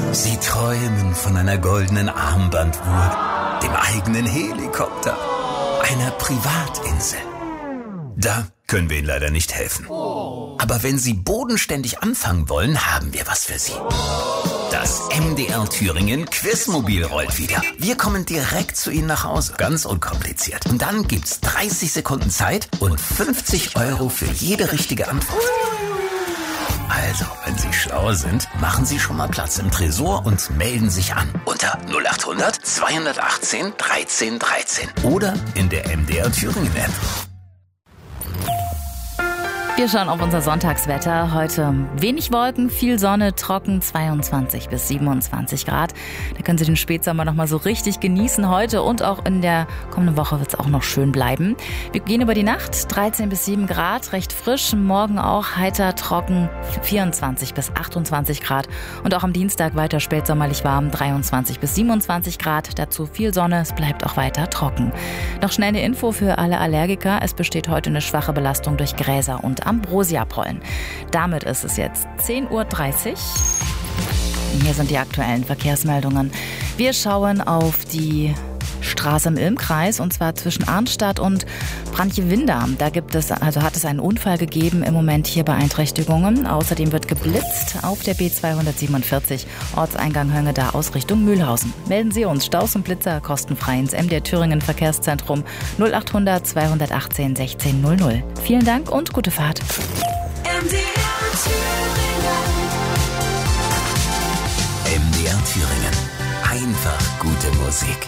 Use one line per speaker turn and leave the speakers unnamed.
Sie träumen von einer goldenen Armbanduhr, dem eigenen Helikopter, einer Privatinsel. Da können wir Ihnen leider nicht helfen. Aber wenn Sie bodenständig anfangen wollen, haben wir was für Sie. Das MDR Thüringen Quizmobil rollt wieder. Wir kommen direkt zu Ihnen nach Hause. Ganz unkompliziert. Und dann gibt's 30 Sekunden Zeit und 50 € für jede richtige Antwort. Also, wenn Sie schlau sind, machen Sie schon mal Platz im Tresor und melden sich an. Unter 0800 218 1313 oder in der MDR Thüringen App.
Wir schauen auf unser Sonntagswetter. Heute wenig Wolken, viel Sonne, trocken, 22 bis 27 Grad. Da können Sie den Spätsommer noch mal so richtig genießen. Heute und auch in der kommenden Woche wird es auch noch schön bleiben. Wir gehen über die Nacht, 13 bis 7 Grad, recht frisch. Morgen auch heiter, trocken, 24 bis 28 Grad. Und auch am Dienstag weiter spätsommerlich warm, 23 bis 27 Grad. Dazu viel Sonne, es bleibt auch weiter trocken. Noch schnell eine Info für alle Allergiker. Es besteht heute eine schwache Belastung durch Gräser und Ambrosiapollen. Damit ist es jetzt 10:30 Uhr. Hier sind die aktuellen Verkehrsmeldungen. Wir schauen auf die Straße im Ilmkreis und zwar zwischen Arnstadt und Brandje-Windar. Da hat es einen Unfall gegeben, im Moment hier Beeinträchtigungen. Außerdem wird geblitzt auf der B247 Ortseingang Höngeda aus Richtung Mühlhausen. Melden Sie uns Staus und Blitzer kostenfrei ins MDR Thüringen Verkehrszentrum 0800 218 1600. Vielen Dank und gute Fahrt.
MDR Thüringen. Einfach gute Musik.